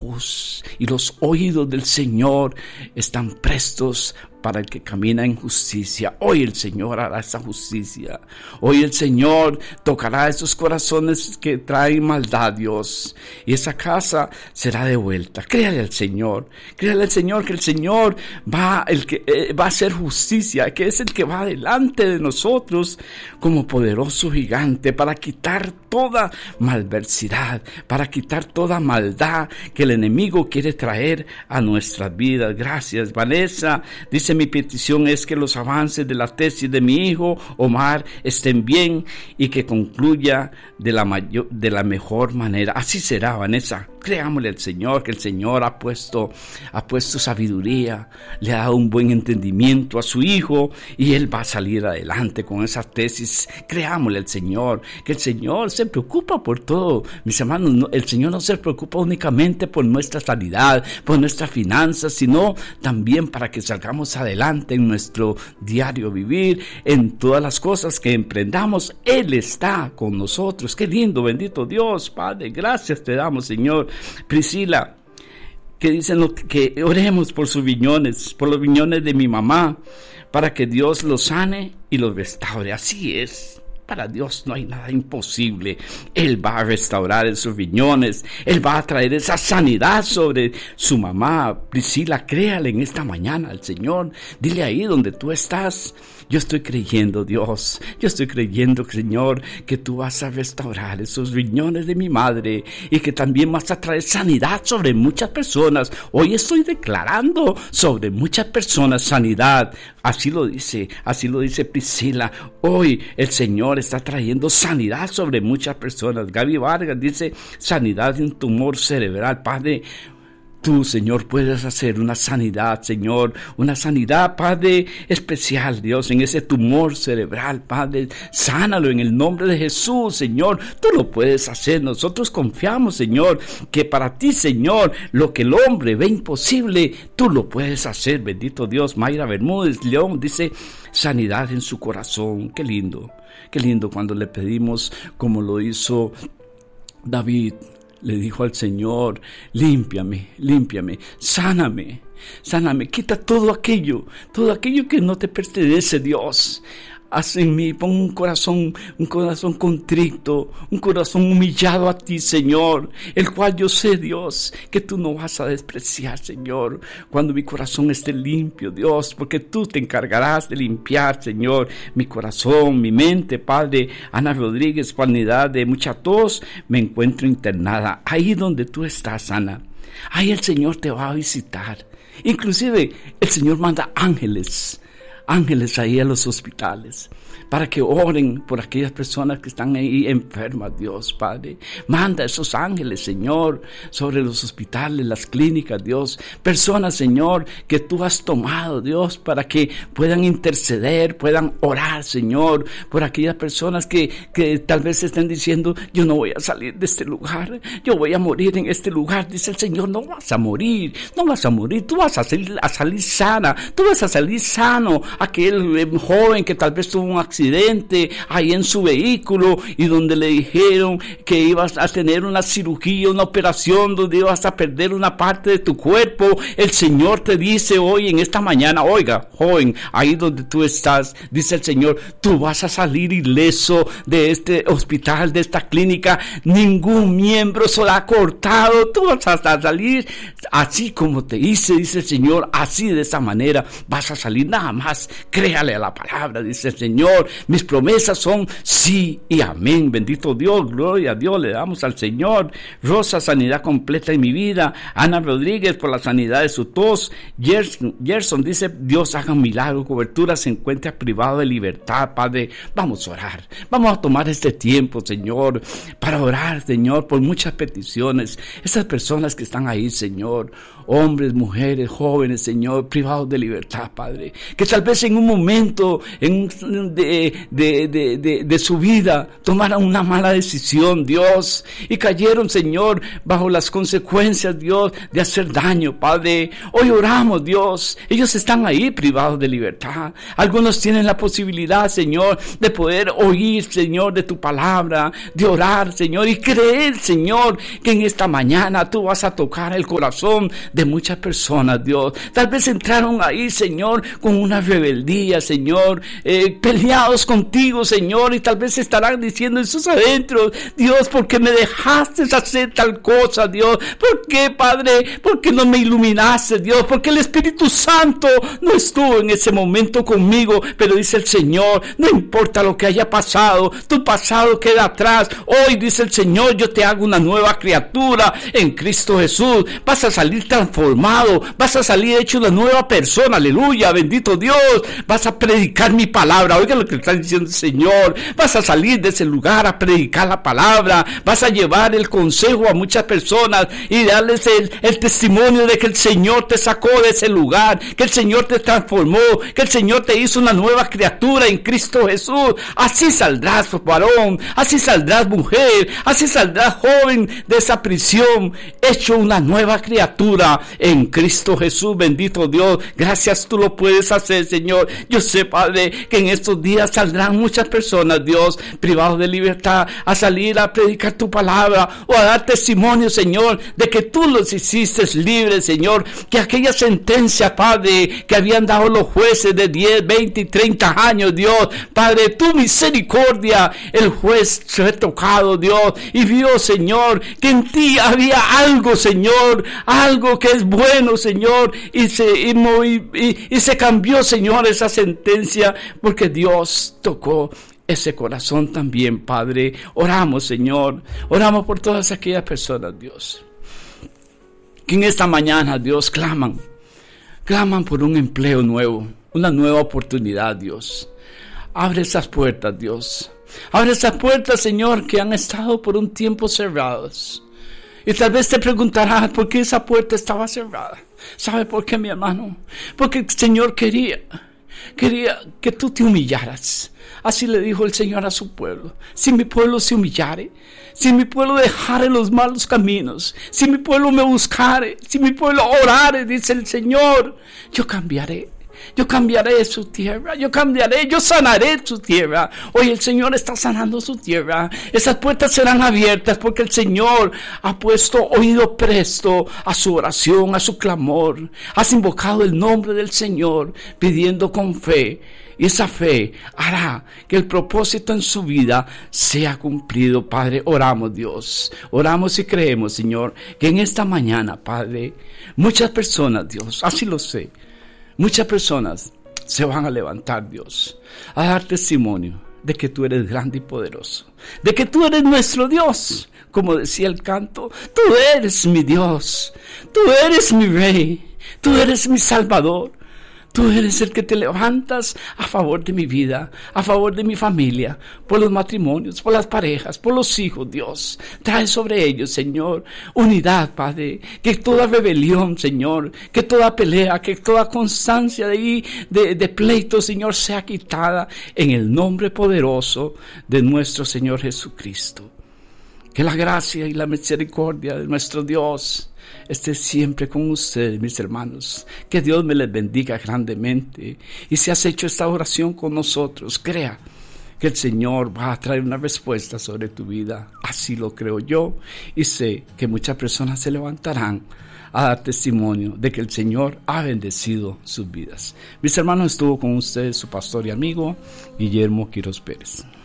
voz y los oídos del Señor están prestos para el que camina en justicia. Hoy el Señor hará esa justicia. Hoy el Señor tocará esos corazones que traen maldad, Dios. Y esa casa será devuelta. Créale al Señor. Créale al Señor que el Señor va a hacer justicia, que es el que va delante de nosotros como poderoso gigante para quitar toda malversidad, para quitar toda maldad que el enemigo quiere traer a nuestras vidas. Gracias, Vanessa. Dice: mi petición es que los avances de la tesis de mi hijo Omar estén bien y que concluya de la mejor manera. Así será, Vanessa. Creámosle al Señor, que el Señor ha puesto sabiduría, le ha dado un buen entendimiento a su hijo y él va a salir adelante con esa tesis. Creámosle al Señor, que el Señor se preocupa por todo. Mis hermanos, el Señor no se preocupa únicamente por nuestra sanidad, por nuestras finanzas, sino también para que salgamos adelante en nuestro diario vivir, en todas las cosas que emprendamos. Él está con nosotros. Qué lindo, bendito Dios, Padre. Gracias te damos, Señor. Priscila, que dicen que oremos por sus riñones, por los riñones de mi mamá, para que Dios los sane y los restaure. Así es. Para Dios no hay nada imposible. Él va a restaurar esos riñones. Él va a traer esa sanidad sobre su mamá. Priscila, créale en esta mañana al Señor. Dile ahí donde tú estás: yo estoy creyendo, Dios. Yo estoy creyendo, Señor, que tú vas a restaurar esos riñones de mi madre y que también vas a traer sanidad sobre muchas personas. Hoy estoy declarando sobre muchas personas sanidad. Así lo dice Priscila. Hoy el Señor está trayendo sanidad sobre muchas personas. Gaby Vargas dice: sanidad en tumor cerebral. Padre, tú, Señor, puedes hacer una sanidad, Señor, una sanidad, Padre, especial, Dios, en ese tumor cerebral, Padre. Sánalo en el nombre de Jesús, Señor. Tú lo puedes hacer. Nosotros confiamos, Señor, que para ti, Señor, lo que el hombre ve imposible, tú lo puedes hacer. Bendito Dios. Mayra Bermúdez León dice: sanidad en su corazón. Qué lindo cuando le pedimos, como lo hizo David. Le dijo al Señor: límpiame, sáname, quita todo aquello que no te pertenece, Dios. Haz en mí, pon un corazón contrito, un corazón humillado a ti, Señor, el cual yo sé, Dios, que tú no vas a despreciar, Señor, cuando mi corazón esté limpio, Dios, porque tú te encargarás de limpiar, Señor, mi corazón, mi mente, Padre. Ana Rodríguez, por unidad de mucha tos, me encuentro internada. Ahí donde tú estás, Ana, ahí el Señor te va a visitar. Inclusive el Señor manda ángeles ahí a los hospitales, para que oren por aquellas personas que están ahí enfermas, Dios, Padre. Manda esos ángeles, Señor, sobre los hospitales, las clínicas, Dios. Personas, Señor, que tú has tomado, Dios, para que puedan interceder, puedan orar, Señor, por aquellas personas que tal vez estén diciendo: yo no voy a salir de este lugar, yo voy a morir en este lugar. Dice el Señor: no vas a morir, tú vas a salir sana, tú vas a salir sano. Aquel joven que tal vez tuvo un accidente ahí en su vehículo y donde le dijeron que ibas a tener una cirugía, una operación, donde ibas a perder una parte de tu cuerpo, el Señor te dice hoy en esta mañana: oiga, joven, ahí donde tú estás, dice el Señor, tú vas a salir ileso de este hospital, de esta clínica. Ningún miembro será cortado, tú vas a salir así como te hice, dice el Señor, así de esa manera vas a salir. Nada más créale a la palabra, dice el Señor. Mis promesas son sí y amén. Bendito Dios, gloria a Dios le damos al Señor. Rosa, sanidad completa en mi vida. Ana Rodríguez, por la sanidad de su tos. Gerson dice: Dios haga un milagro. Cobertura se encuentra privado de libertad. Padre, vamos a orar, vamos a tomar este tiempo, Señor, para orar, Señor, por muchas peticiones. Esas personas que están ahí, Señor, hombres, mujeres, jóvenes, Señor, privados de libertad, Padre, que tal vez vez en un momento de su vida tomaron una mala decisión, Dios, y cayeron, Señor, bajo las consecuencias, Dios, de hacer daño, Padre. Hoy oramos, Dios, ellos están ahí privados de libertad. Algunos tienen la posibilidad, Señor, de poder oír, Señor, de tu palabra, de orar, Señor, y creer, Señor, que en esta mañana tú vas a tocar el corazón de muchas personas, Dios. Tal vez entraron ahí, Señor, con una rebeldía, Señor, peleados contigo, Señor, y tal vez estarán diciendo en sus adentros: Dios, ¿por qué me dejaste hacer tal cosa, Dios? ¿Por qué, Padre? ¿Por qué no me iluminaste, Dios? Porque el Espíritu Santo no estuvo en ese momento conmigo. Pero dice el Señor: no importa lo que haya pasado, tu pasado queda atrás. Hoy, dice el Señor, yo te hago una nueva criatura en Cristo Jesús. Vas a salir transformado, vas a salir hecho una nueva persona. Aleluya, bendito Dios. Vas a predicar mi palabra. Oiga lo que está diciendo el Señor. Vas a salir de ese lugar a predicar la palabra. Vas a llevar el consejo a muchas personas y darles el testimonio de que el Señor te sacó de ese lugar, que el Señor te transformó, que el Señor te hizo una nueva criatura en Cristo Jesús. Así saldrás, varón, así saldrás, mujer, así saldrás, joven, de esa prisión, hecho una nueva criatura en Cristo Jesús. Bendito Dios, gracias, tú lo puedes hacer, Señor. Yo sé, Padre, que en estos días saldrán muchas personas, Dios, privados de libertad, a salir a predicar tu palabra o a dar testimonio, Señor, de que tú los hiciste libres, Señor, que aquella sentencia, Padre, que habían dado los jueces de 10, 20 y 30 años, Dios, Padre, tu misericordia, el juez fue tocado, Dios, y vio, Señor, que en ti había algo, Señor, algo que es bueno, Señor, y se cambió, Señor, esa sentencia, porque Dios tocó ese corazón también, Padre. Oramos, Señor, oramos por todas aquellas personas, Dios, que en esta mañana, Dios, claman por un empleo nuevo, una nueva oportunidad, Dios. Abre esas puertas, Dios. Abre esas puertas, Señor, que han estado por un tiempo cerradas. Y tal vez te preguntarás por qué esa puerta estaba cerrada. ¿Sabe por qué, mi hermano? Porque el Señor quería que tú te humillaras. Así le dijo el Señor a su pueblo: si mi pueblo se humillare, si mi pueblo dejare los malos caminos, si mi pueblo me buscare, si mi pueblo orare, dice el Señor, yo cambiaré su tierra, yo sanaré su tierra. Hoy el Señor está sanando su tierra. Esas puertas serán abiertas porque el Señor ha puesto oído presto a su oración, a su clamor. Has invocado el nombre del Señor pidiendo con fe, y esa fe hará que el propósito en su vida sea cumplido. Padre, oramos, Dios, oramos y creemos, Señor, que en esta mañana, Padre, muchas personas, Dios, así lo sé, muchas personas se van a levantar, Dios, a dar testimonio de que tú eres grande y poderoso, de que tú eres nuestro Dios. Como decía el canto: tú eres mi Dios, tú eres mi Rey, tú eres mi Salvador. Tú eres el que te levantas a favor de mi vida, a favor de mi familia, por los matrimonios, por las parejas, por los hijos, Dios. Trae sobre ellos, Señor, unidad, Padre. Que toda rebelión, Señor, que toda pelea, que toda constancia de pleito, Señor, sea quitada en el nombre poderoso de nuestro Señor Jesucristo. Que la gracia y la misericordia de nuestro Dios esté siempre con ustedes, mis hermanos. Que Dios me les bendiga grandemente. Y si has hecho esta oración con nosotros, crea que el Señor va a traer una respuesta sobre tu vida. Así lo creo yo, y sé que muchas personas se levantarán a dar testimonio de que el Señor ha bendecido sus vidas. Mis hermanos, estuvo con ustedes su pastor y amigo Guillermo Quiroz Pérez.